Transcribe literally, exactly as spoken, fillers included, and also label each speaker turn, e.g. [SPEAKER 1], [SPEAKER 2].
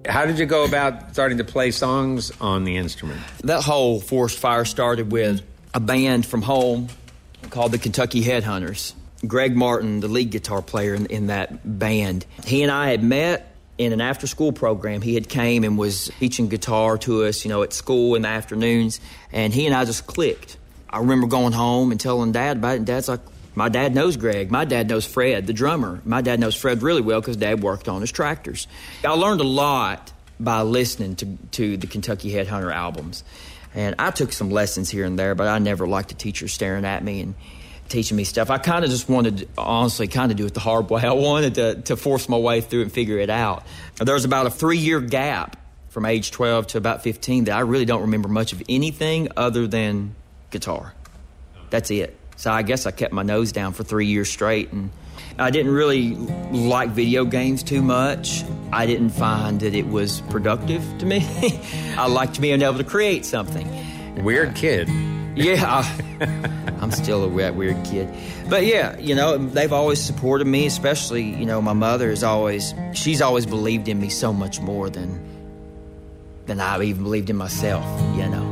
[SPEAKER 1] How did you go about starting to play songs on the instrument?
[SPEAKER 2] That whole forest fire started with a band from home called the Kentucky Headhunters. Greg Martin, the lead guitar player in, in that band, he and I had met in an after-school program. He had came and was teaching guitar to us, you know, at school in the afternoons, and he and I just clicked. I remember going home and telling Dad about it, and Dad's like, my dad knows Greg. My dad knows Fred, the drummer. My dad knows Fred really well because Dad worked on his tractors. I learned a lot by listening to, to the Kentucky Headhunter albums. And I took some lessons here and there, but I never liked the teacher staring at me and teaching me stuff. I kind of just wanted to, honestly, kind of do it the hard way. I wanted to, to force my way through and figure it out. There was about a three-year gap from age twelve to about fifteen that I really don't remember much of anything other than guitar. That's it. So I guess I kept my nose down for three years straight, and I didn't really like video games too much. I didn't find that it was productive to me. I liked being able to create something.
[SPEAKER 1] Weird kid.
[SPEAKER 2] Yeah, I'm still a weird kid. But yeah, you know, they've always supported me, especially, you know, my mother is always, she's always believed in me so much more than, than I even believed in myself, you know.